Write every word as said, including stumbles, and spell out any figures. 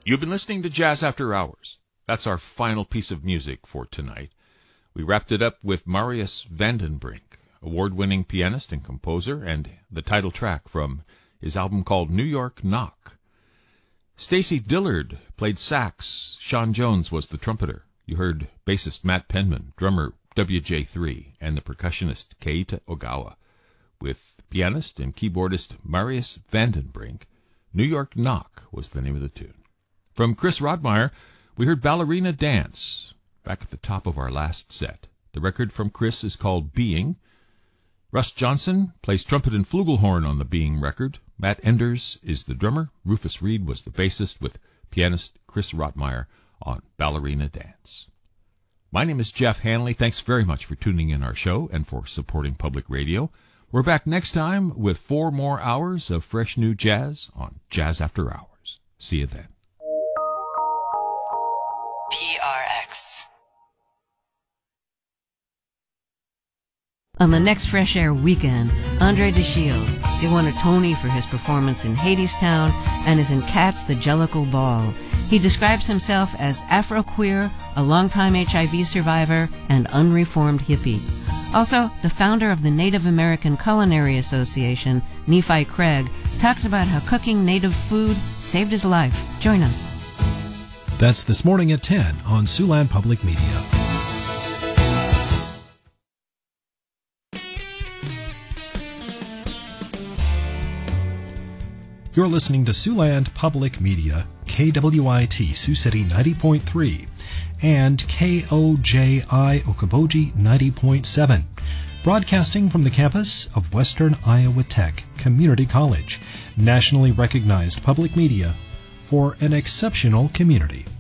You've been listening to Jazz After Hours. That's our final piece of music for tonight. We wrapped it up with Marius van den Brink, award-winning pianist and composer, and the title track from his album called New York Knock. Stacy Dillard played sax. Sean Jones was the trumpeter. You heard bassist Matt Penman, drummer W J three, and the percussionist Keita Ogawa. With pianist and keyboardist Marius van den Brink, New York Knock was the name of the tune. From Chris Rodmeyer, we heard Ballerina Dance, back at the top of our last set. The record from Chris is called Being. Russ Johnson plays trumpet and flugelhorn on the Being record. Matt Enders is the drummer. Rufus Reed was the bassist, with pianist Chris Rodmeyer on Ballerina Dance. My name is Jeff Hanley. Thanks very much for tuning in our show and for supporting public radio. We're back next time with four more hours of fresh new jazz on Jazz After Hours. See you then. P R X. On the next Fresh Air weekend, Andre de Shields, he won a Tony for his performance in Hadestown and is in Cats the Jellicle Ball. He describes himself as Afro-queer, a longtime H I V survivor, and unreformed hippie. Also, the founder of the Native American Culinary Association, Nephi Craig, talks about how cooking native food saved his life. Join us. That's this morning at ten on Siouxland Public Media. You're listening to Siouxland Public Media, K W I T Sioux City ninety point three and K O J I Okoboji ninety point seven, broadcasting from the campus of Western Iowa Tech Community College, nationally recognized public media for an exceptional community.